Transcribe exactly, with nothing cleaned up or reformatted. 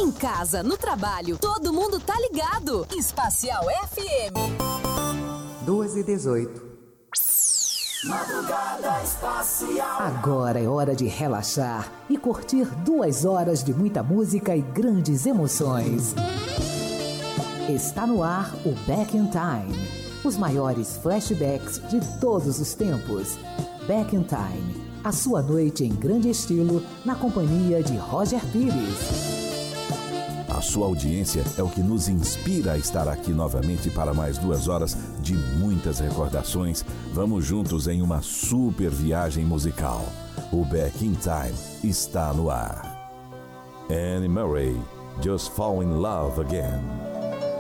Em casa, no trabalho, todo mundo tá ligado. Espacial F M. duas e dezoito. Madrugada Espacial. Agora é hora de relaxar e curtir duas horas de muita música e grandes emoções. Está no ar o Back in Time. Os maiores flashbacks de todos os tempos. Back in Time. A sua noite em grande estilo, na companhia de Roger Pires. A sua audiência é o que nos inspira a estar aqui novamente para mais duas horas de muitas recordações. Vamos juntos em uma super viagem musical. O Back in Time está no ar. Anne Murray, Just Fall in Love Again.